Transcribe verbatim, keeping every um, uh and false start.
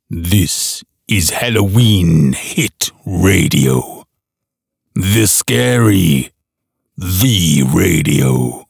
This is Halloween Hit Radio. The Scary, the Radio.